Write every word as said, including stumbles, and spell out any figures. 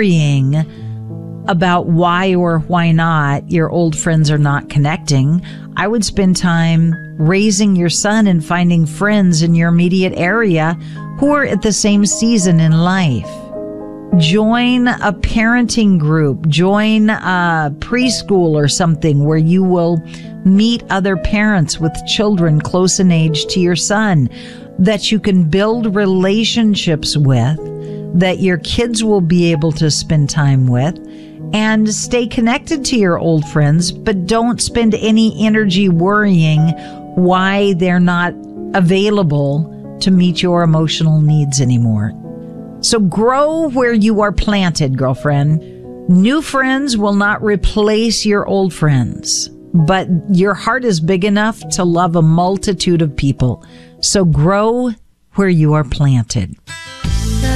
worrying about why or why not your old friends are not connecting, I would spend time raising your son and finding friends in your immediate area who are at the same season in life. Join a parenting group, join a preschool or something where you will meet other parents with children close in age to your son that you can build relationships with, that your kids will be able to spend time with, and stay connected to your old friends, but don't spend any energy worrying why they're not available to meet your emotional needs anymore. So grow where you are planted, girlfriend. New friends will not replace your old friends, but your heart is big enough to love a multitude of people. So grow where you are planted.